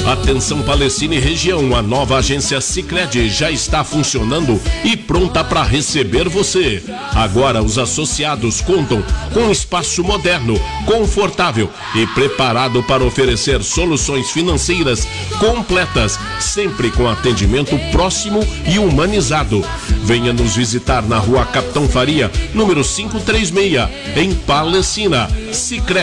Atenção Palestina e região, a nova agência Sicredi já está funcionando e pronta para receber você. Agora os associados contam com um espaço moderno, confortável e preparado para oferecer soluções financeiras completas, sempre com atendimento próximo e humanizado. Venha nos visitar na Rua Capitão Faria, número 536, em Palestina. Sicredi.